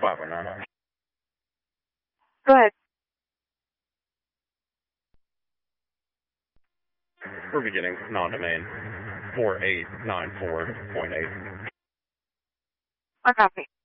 519. Go ahead. We're beginning non-domain 4894.8. I copy.